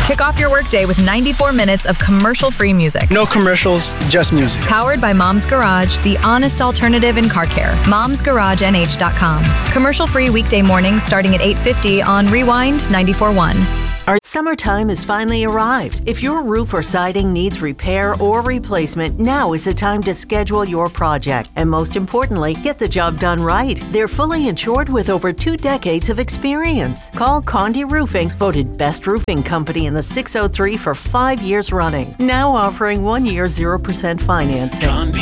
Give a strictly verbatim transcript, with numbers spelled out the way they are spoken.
Kick off your workday with ninety-four minutes of commercial-free music. No commercials, just music. Powered by Mom's Garage, the honest alternative in car care. moms garage n h dot com. Commercial-free weekday mornings starting at eight fifty on Rewind ninety-four point one. Our summertime has finally arrived. If your roof or siding needs repair or replacement, now is the time to schedule your project. And most importantly, get the job done right. They're fully insured with over two decades of experience. Call Condi Roofing, voted best roofing company in the six oh three for five years running. Now offering one year zero percent financing. Condi